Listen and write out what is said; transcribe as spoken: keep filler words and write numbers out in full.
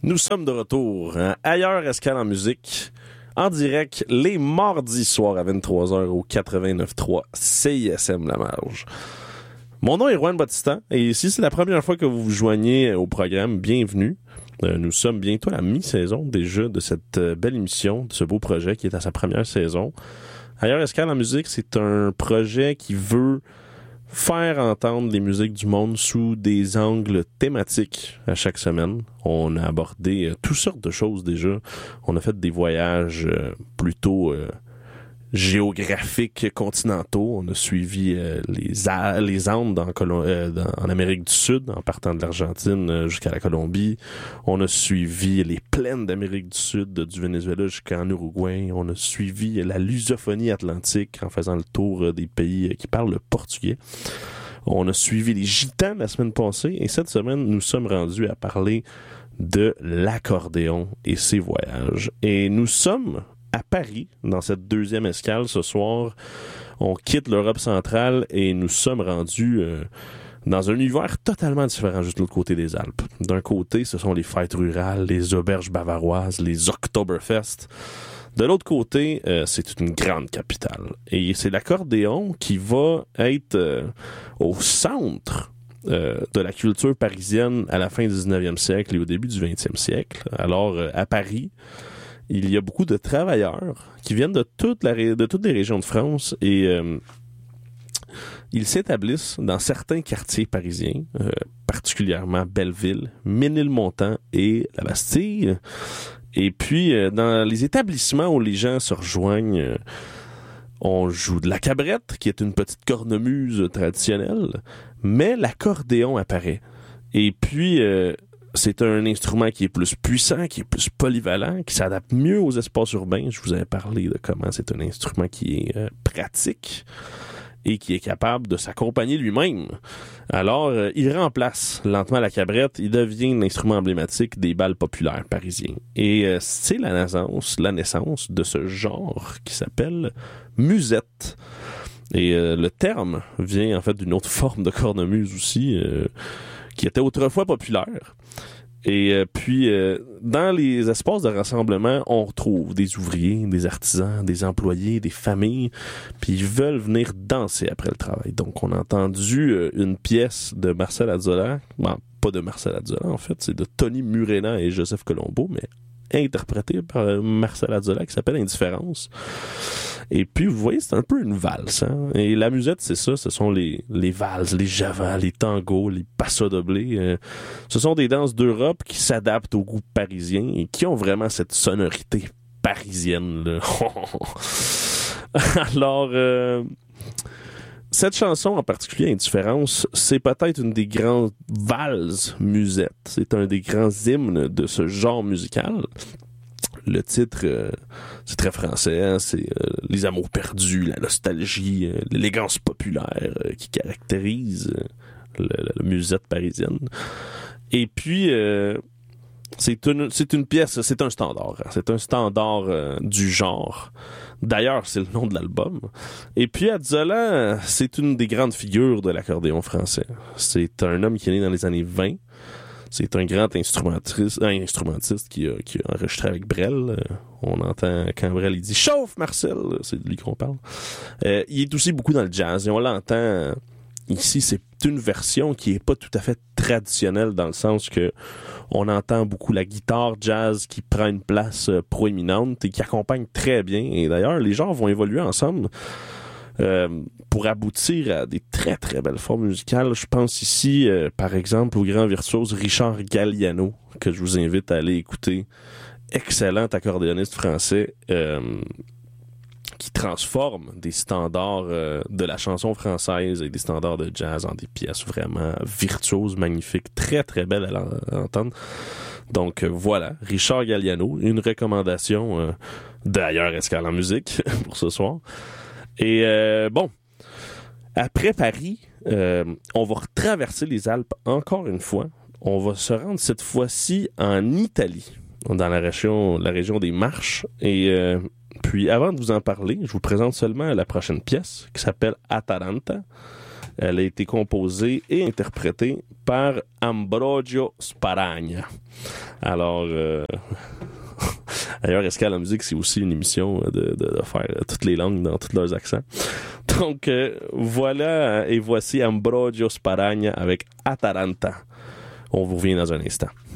Nous sommes de retour. Hein? Ailleurs, Escale en musique. En direct, les mardis soirs à vingt-trois heures au quatre-vingt-neuf point trois C I S M La Marge. Mon nom est Juan Bautista et si c'est la première fois que vous vous joignez au programme, bienvenue. Euh, nous sommes bientôt à la mi-saison déjà de cette euh, belle émission, de ce beau projet qui est à sa première saison. Ailleurs, Escale en musique, c'est un projet qui veut faire entendre les musiques du monde sous des angles thématiques à chaque semaine. On a abordé euh, toutes sortes de choses déjà. On a fait des voyages euh, plutôt euh, géographiques continentaux. On a suivi euh, les, a- les Andes dans Colo- euh, dans, en Amérique du Sud, en partant de l'Argentine euh, jusqu'à la Colombie. On a suivi les plaines d'Amérique du Sud, du Venezuela jusqu'en Uruguay. On a suivi la lusophonie atlantique en faisant le tour euh, des pays euh, qui parlent le portugais. On a suivi les Gitans la semaine passée et cette semaine, nous sommes rendus à parler de l'accordéon et ses voyages. Et nous sommes à Paris, dans cette deuxième escale ce soir. On quitte l'Europe centrale et nous sommes rendus euh, dans un univers totalement différent juste de l'autre côté des Alpes. D'un côté, ce sont les fêtes rurales, les auberges bavaroises, les Oktoberfest. De l'autre côté, euh, c'est une grande capitale. Et c'est l'accordéon qui va être euh, au centre euh, de la culture parisienne à la fin du dix-neuvième siècle et au début du vingtième siècle. Alors, euh, à Paris, il y a beaucoup de travailleurs qui viennent de, toute la ré- de toutes les régions de France et euh, ils s'établissent dans certains quartiers parisiens, euh, particulièrement Belleville, Ménilmontant et la Bastille. Et puis, euh, dans les établissements où les gens se rejoignent, euh, on joue de la cabrette, qui est une petite cornemuse traditionnelle, mais l'accordéon apparaît. Et puis, euh, c'est un instrument qui est plus puissant, qui est plus polyvalent, qui s'adapte mieux aux espaces urbains. Je vous avais parlé de comment c'est un instrument qui est euh, pratique et qui est capable de s'accompagner lui-même. Alors, euh, il remplace lentement la cabrette, il devient un instrument emblématique des bals populaires parisiens. Et euh, c'est la naissance, la naissance de ce genre qui s'appelle musette. Et euh, le terme vient en fait d'une autre forme de cornemuse aussi, euh, qui était autrefois populaire. Et euh, puis, euh, dans les espaces de rassemblement, on retrouve des ouvriers, des artisans, des employés, des familles, puis ils veulent venir danser après le travail. Donc, on a entendu euh, une pièce de Marcel Azzola, bon, pas de Marcel Azzola en fait, c'est de Tony Murena et Joseph Colombo, mais interprété par euh, Marcel Azzola qui s'appelle Indifférence. Et puis, vous voyez, c'est un peu une valse. Hein? Et la musette, c'est ça. Ce sont les, les valses, les javas, les tangos, les passo doble. Euh, ce sont des danses d'Europe qui s'adaptent au goût parisien et qui ont vraiment cette sonorité parisienne. Là. Alors, euh, cette chanson en particulier, Indifférence, c'est peut-être une des grandes valses musettes. C'est un des grands hymnes de ce genre musical. Le titre, euh, c'est très français, hein? C'est euh, les amours perdus, la nostalgie, euh, l'élégance populaire euh, qui caractérise euh, le, le, la musette parisienne. Et puis, euh, c'est une, c'est une pièce, c'est un standard. Hein? C'est un standard euh, du genre. D'ailleurs, c'est le nom de l'album. Et puis, Azzola, c'est une des grandes figures de l'accordéon français. C'est un homme qui est né dans les années vingt. C'est un grand instrumentiste, un instrumentiste qui a, qui a enregistré avec Brel. Euh, on entend quand Brel il dit « Chauffe, Marcel! » C'est de lui qu'on parle. Euh, il est aussi beaucoup dans le jazz. Et on l'entend ici, c'est une version qui est pas tout à fait traditionnelle dans le sens que on entend beaucoup la guitare jazz qui prend une place euh, proéminente et qui accompagne très bien. Et d'ailleurs, les genres vont évoluer ensemble. Euh, pour aboutir à des très très belles formes musicales. Je pense ici, euh, par exemple, au grand virtuose Richard Galliano, que je vous invite à aller écouter. Excellent accordéoniste français euh, qui transforme des standards euh, de la chanson française et des standards de jazz en des pièces vraiment virtuoses, magnifiques, très très belles à l'entendre. Donc euh, voilà, Richard Galliano, une recommandation euh, d'ailleurs Escale en musique pour ce soir. Et euh, bon, après Paris, euh, on va traverser les Alpes encore une fois. On va se rendre cette fois-ci en Italie, dans la région, la région des Marches. Et euh, puis, avant de vous en parler, je vous présente seulement la prochaine pièce qui s'appelle Atalanta. Elle a été composée et interprétée par Ambrogio Sparagna. Alors, euh... Ailleurs, Escale en musique, c'est aussi une émission de, de, de faire toutes les langues dans tous leurs accents. Donc, euh, voilà, et voici Ambrogio Sparagna avec Atalanta. On vous revient dans un instant.